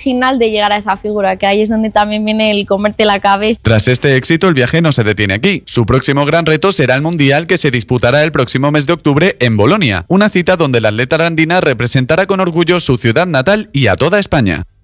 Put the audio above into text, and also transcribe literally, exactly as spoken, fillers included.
original de llegar a esa figura, que ahí es donde también viene el comerte la cabeza. Tras este éxito, el viaje no se detiene aquí. Su próximo gran reto será el Mundial, que se disputará el próximo mes de octubre en Bolonia, una cita donde la atleta arandina representará con orgullo su ciudad natal y a toda España.